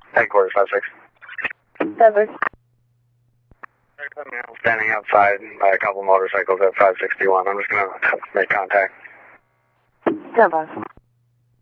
Headquarters 56. Denver. Standing outside by a couple motorcycles at 561. I'm just going to make contact. Denver.